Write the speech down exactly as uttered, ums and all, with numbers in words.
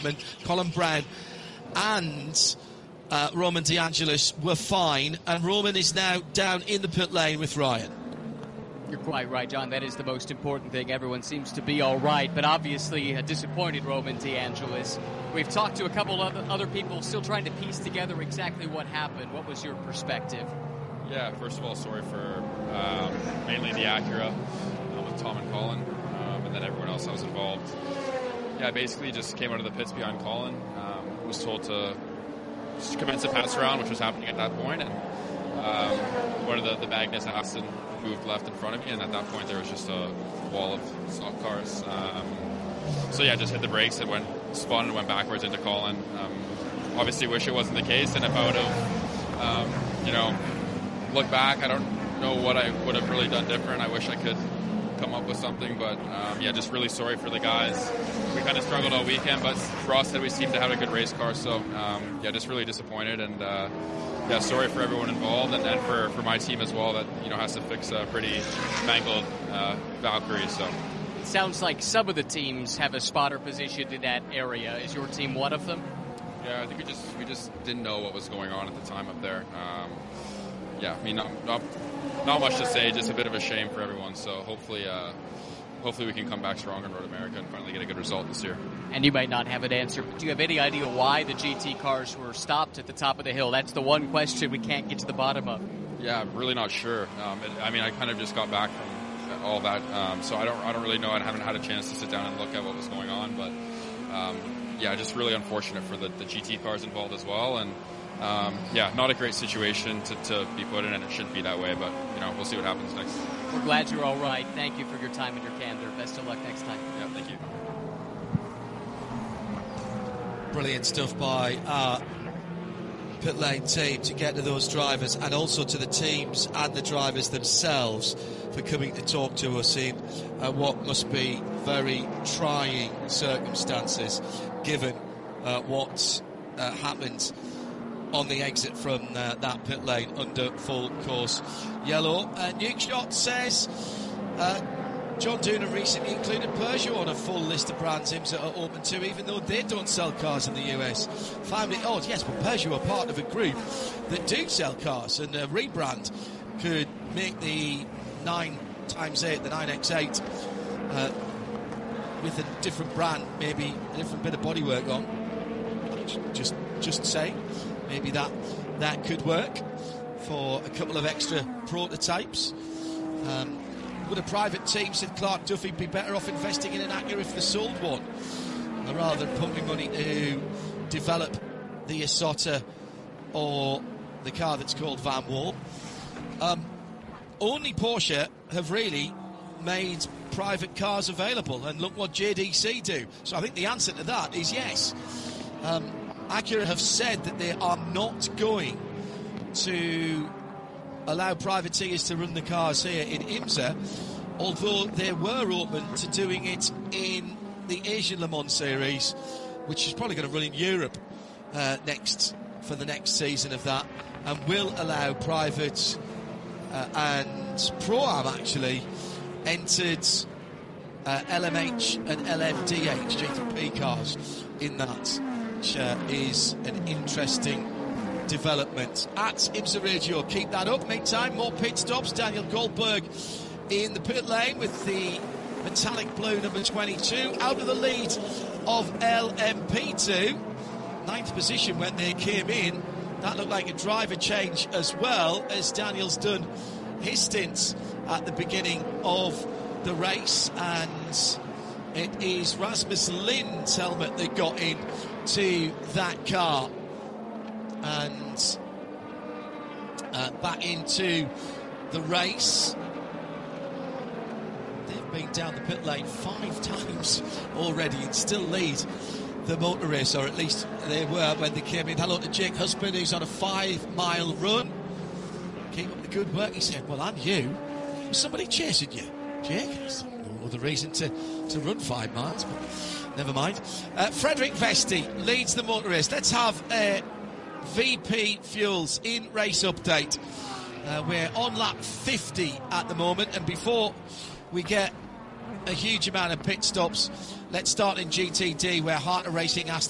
Chapman, Colin Brown and uh, Roman De Angelis were fine, and Roman is now down in the pit lane with Ryan. You're quite right, John. That is the most important thing. Everyone seems to be all right, but obviously a disappointed Roman De Angelis. We've talked to a couple of other people still trying to piece together exactly what happened. What was your perspective? Yeah, first of all, sorry for um, mainly the Acura um, with Tom and Colin, um, and then everyone else that was involved. Yeah, basically just came out of the pits behind Colin. Um, was told to just commence a pass around, which was happening at that point, and um, one of the, the magnets Aston moved left in front of me, and at that point there was just a wall of stock cars. Um, so yeah, just hit the brakes. It went spun and went backwards into Colin. Um, obviously, wish it wasn't the case, and if I would have, um, you know, looked back, I don't know what I would have really done different. I wish I could come up with something, but um, yeah, just really sorry for the guys. We kind of struggled all weekend, but Ross said we seemed to have a good race car, so um, yeah, just really disappointed, and uh, yeah, sorry for everyone involved, and, and for, for my team as well that, you know, has to fix a pretty mangled uh, Valkyrie. So it sounds like some of the teams have a spotter positioned in that area. Is your team one of them? Yeah, I think we just we just didn't know what was going on at the time up there. Um, yeah, I mean, not, not not much to say, just a bit of a shame for everyone. So hopefully, uh, hopefully we can come back strong in Road America and finally get a good result this year. And you might not have an answer, but do you have any idea why the G T cars were stopped at the top of the hill? That's the one question we can't get to the bottom of. Yeah, I'm really not sure. Um, it, I mean, I kind of just got back from all that, um, so I don't I don't really know. I haven't had a chance to sit down and look at what was going on, but um, yeah, just really unfortunate for the, the G T cars involved as well, and um, yeah, not a great situation to, to be put in, and it shouldn't be that way, but you know, we'll see what happens next. We're glad you're all right. Thank you for your time and your candor. Best of luck next time. Yeah, thank you. Brilliant stuff by our pit lane team to get to those drivers, and also to the teams and the drivers themselves for coming to talk to us in uh, what must be very trying circumstances given uh, what uh, happened on the exit from uh, that pit lane under full course yellow. Uh, Nukeshot says uh, John Doonan recently included Peugeot on a full list of brands IMSA are open to, even though they don't sell cars in the U S. Found it odd, yes, but Peugeot are part of a group that do sell cars, and a rebrand could make the nine times eight, the nine X eight, uh, with a different brand, maybe a different bit of bodywork on. Just, just saying, maybe that that could work for a couple of extra prototypes. Um, Would a private team, said Clark Duffy, be better off investing in an Acura if they sold one, rather than pumping money to develop the Isotta or the car that's called Van Wall? Um, only Porsche have really made private cars available, and look what J D C do. So I think the answer to that is yes. Um, Acura have said that they are not going to allow privateers to run the cars here in IMSA, although they were open to doing it in the Asian Le Mans series, which is probably going to run in Europe uh, next for the next season of that, and will allow private uh, and Pro-Am actually entered uh, L M H and L M D H G T P cars in that, which uh, is an interesting development. At IMSA Radio, keep that up. Meantime, more pit stops. Daniel Goldberg in the pit lane with the metallic blue number twenty-two, out of the lead of L M P two. Ninth position when they came in. That looked like a driver change as well, as Daniel's done his stints at the beginning of the race, and it is Rasmus Lind's helmet that got in to that car. And uh, back into the race. They've been down the pit lane five times already and still lead the motor race, or at least they were when they came in. Hello to Jake Husband, who's on a five-mile run. Keep up the good work, he said. Well, and you. Was somebody chasing you, Jake? No other reason to, to run five miles, but never mind. Uh, Frederick Vesti leads the motor race. Let's have a V P Fuels in race update. Uh, we're on lap fifty at the moment, and before we get a huge amount of pit stops, let's start in G T D, where Harter Racing asked